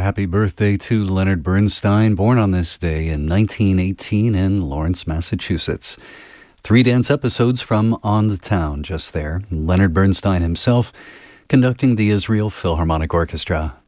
A happy birthday to Leonard Bernstein, born on this day in 1918 in Lawrence, Massachusetts. 3 dance episodes from On the Town just there. Leonard Bernstein himself conducting the Israel Philharmonic Orchestra.